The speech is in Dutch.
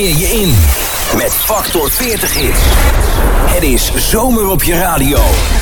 sfeer je in. Met Factor 40 hits. Het is zomer op je radio.